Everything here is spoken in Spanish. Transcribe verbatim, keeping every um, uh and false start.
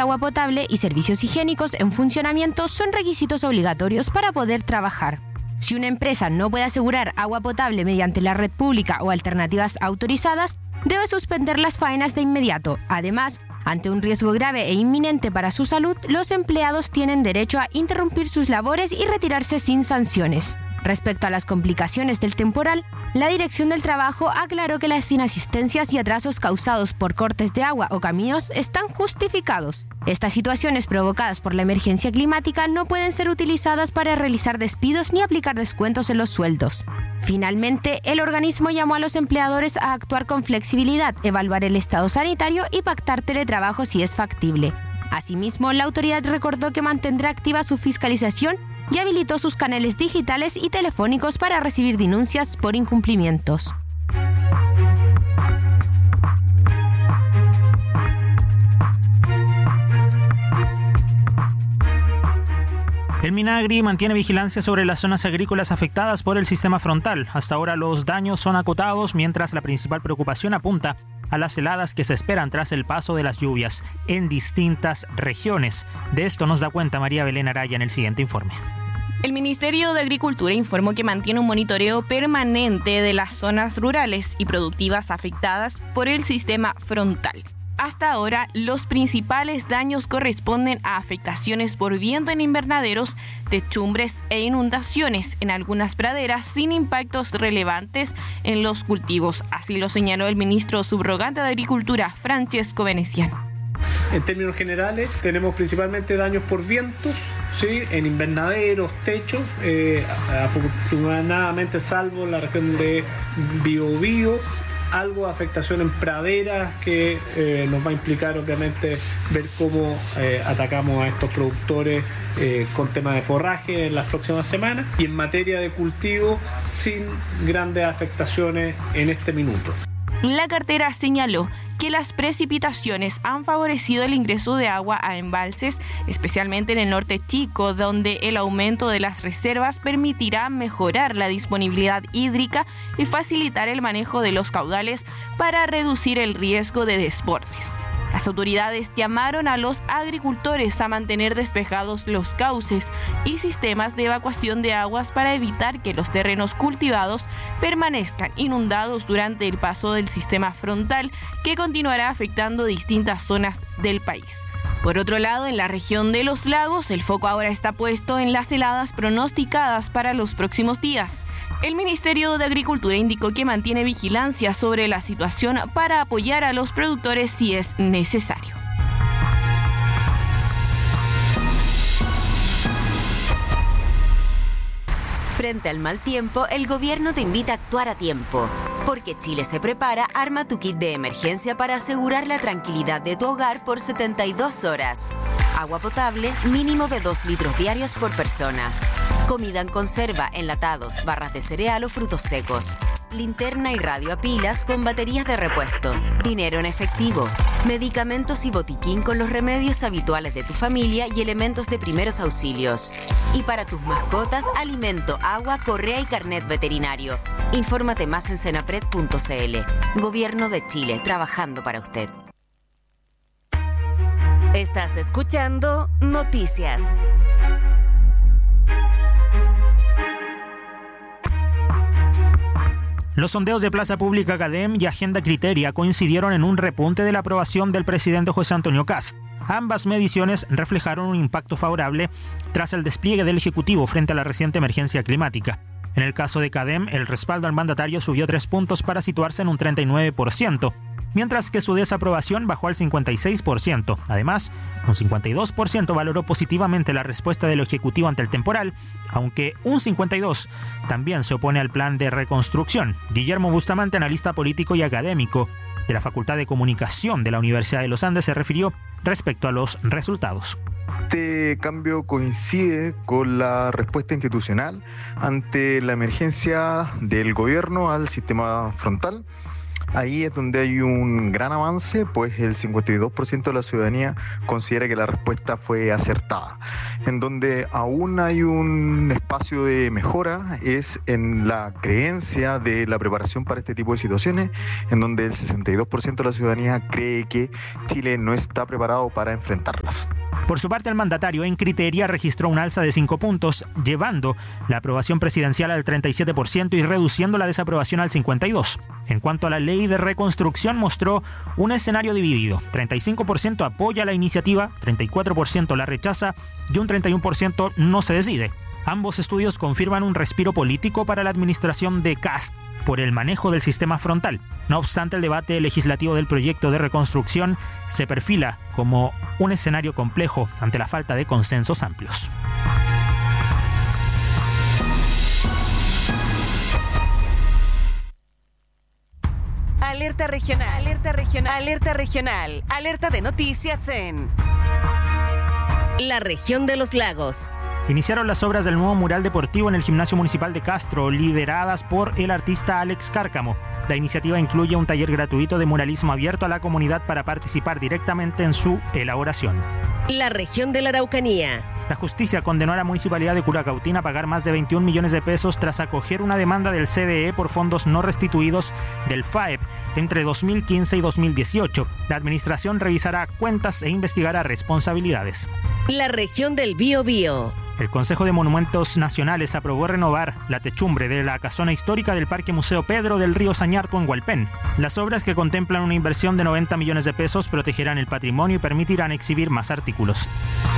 agua potable y servicios higiénicos en funcionamiento son requisitos obligatorios para poder trabajar. Si una empresa no puede asegurar agua potable mediante la red pública o alternativas autorizadas, debe suspender las faenas de inmediato. Además, ante un riesgo grave e inminente para su salud, los empleados tienen derecho a interrumpir sus labores y retirarse sin sanciones. Respecto a las complicaciones del temporal, la Dirección del Trabajo aclaró que las inasistencias y atrasos causados por cortes de agua o caminos están justificados. Estas situaciones provocadas por la emergencia climática no pueden ser utilizadas para realizar despidos ni aplicar descuentos en los sueldos. Finalmente, el organismo llamó a los empleadores a actuar con flexibilidad, evaluar el estado sanitario y pactar teletrabajo si es factible. Asimismo, la autoridad recordó que mantendrá activa su fiscalización y habilitó sus canales digitales y telefónicos para recibir denuncias por incumplimientos. El Minagri mantiene vigilancia sobre las zonas agrícolas afectadas por el sistema frontal. Hasta ahora los daños son acotados, mientras la principal preocupación apunta a las heladas que se esperan tras el paso de las lluvias en distintas regiones. De esto nos da cuenta María Belén Araya en el siguiente informe. El Ministerio de Agricultura informó que mantiene un monitoreo permanente de las zonas rurales y productivas afectadas por el sistema frontal. Hasta ahora, los principales daños corresponden a afectaciones por viento en invernaderos, techumbres e inundaciones en algunas praderas sin impactos relevantes en los cultivos. Así lo señaló el ministro subrogante de Agricultura, Francesco Veneciano. En términos generales, tenemos principalmente daños por vientos, ¿sí? En invernaderos, techos, eh, afortunadamente salvo la región de Biobío, algo de afectación en praderas que eh, nos va a implicar obviamente ver cómo eh, atacamos a estos productores eh, con temas de forraje en las próximas semanas, y en materia de cultivo sin grandes afectaciones en este minuto. La cartera señaló que las precipitaciones han favorecido el ingreso de agua a embalses, especialmente en el norte chico, donde el aumento de las reservas permitirá mejorar la disponibilidad hídrica y facilitar el manejo de los caudales para reducir el riesgo de desbordes. Las autoridades llamaron a los agricultores a mantener despejados los cauces y sistemas de evacuación de aguas para evitar que los terrenos cultivados permanezcan inundados durante el paso del sistema frontal, que continuará afectando distintas zonas del país. Por otro lado, en la región de los lagos, el foco ahora está puesto en las heladas pronosticadas para los próximos días. El Ministerio de Agricultura indicó que mantiene vigilancia sobre la situación para apoyar a los productores si es necesario. Frente al mal tiempo, el gobierno te invita a actuar a tiempo. Porque Chile se prepara, arma tu kit de emergencia para asegurar la tranquilidad de tu hogar por setenta y dos horas. Agua potable, mínimo de dos litros diarios por persona. Comida en conserva, enlatados, barras de cereal o frutos secos. Linterna y radio a pilas con baterías de repuesto. Dinero en efectivo. Medicamentos y botiquín con los remedios habituales de tu familia y elementos de primeros auxilios. Y para tus mascotas, alimento, agua, correa y carnet veterinario. Infórmate más en senapred punto c l. Gobierno de Chile, trabajando para usted. Estás escuchando Noticias. Los sondeos de Plaza Pública Academ y Agenda Criteria coincidieron en un repunte de la aprobación del presidente José Antonio Kast. Ambas mediciones reflejaron un impacto favorable tras el despliegue del Ejecutivo frente a la reciente emergencia climática. En el caso de Academ, el respaldo al mandatario subió tres puntos para situarse en un treinta y nueve por ciento, mientras que su desaprobación bajó al cincuenta y seis por ciento. Además, un cincuenta y dos por ciento valoró positivamente la respuesta del Ejecutivo ante el temporal, aunque un cincuenta y dos por ciento también se opone al plan de reconstrucción. Guillermo Bustamante, analista político y académico de la Facultad de Comunicación de la Universidad de los Andes, se refirió respecto a los resultados. Este cambio coincide con la respuesta institucional ante la emergencia del gobierno al sistema frontal, Ahí es donde hay un gran avance, pues el cincuenta y dos por ciento de la ciudadanía considera que la respuesta fue acertada. En donde aún hay un espacio de mejora es en la creencia de la preparación para este tipo de situaciones, en donde el sesenta y dos por ciento de la ciudadanía cree que Chile no está preparado para enfrentarlas. Por su parte, el mandatario en Criteria registró un alza de cinco puntos, llevando la aprobación presidencial al treinta y siete por ciento y reduciendo la desaprobación al cincuenta y dos por ciento. En cuanto a la ley de reconstrucción, mostró un escenario dividido. treinta y cinco por ciento apoya la iniciativa, treinta y cuatro por ciento la rechaza y un treinta y uno por ciento no se decide. Ambos estudios confirman un respiro político para la administración de Kast por el manejo del sistema frontal. No obstante, el debate legislativo del proyecto de reconstrucción se perfila como un escenario complejo ante la falta de consensos amplios. Alerta regional, alerta regional, alerta regional, alerta de noticias en la región de los lagos. Iniciaron las obras del nuevo mural deportivo en el Gimnasio Municipal de Castro, lideradas por el artista Alex Cárcamo. La iniciativa incluye un taller gratuito de muralismo abierto a la comunidad para participar directamente en su elaboración. La región de la Araucanía. La justicia condenó a la municipalidad de Curacautín a pagar más de veintiún millones de pesos tras acoger una demanda del C D E por fondos no restituidos del F A E P entre dos mil quince y dos mil dieciocho. La administración revisará cuentas e investigará responsabilidades. La región del Biobío. El Consejo de Monumentos Nacionales aprobó renovar la techumbre de la casona histórica del Parque Museo Pedro del Río Sañarto en Hualpén. Las obras, que contemplan una inversión de noventa millones de pesos, protegerán el patrimonio y permitirán exhibir más artículos.